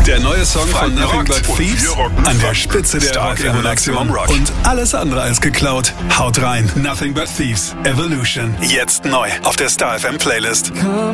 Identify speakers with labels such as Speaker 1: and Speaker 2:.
Speaker 1: Der neue Song von Nothing But
Speaker 2: rockt
Speaker 1: Thieves
Speaker 2: und wir rocken
Speaker 1: an der
Speaker 2: zusammen.
Speaker 1: Spitze der
Speaker 2: Star FM
Speaker 1: Rock-Evolution.
Speaker 2: Maximum Rock.
Speaker 1: Und alles andere als geklaut. Haut rein. Nothing But Thieves. Evolution. Jetzt neu auf der Star FM Playlist.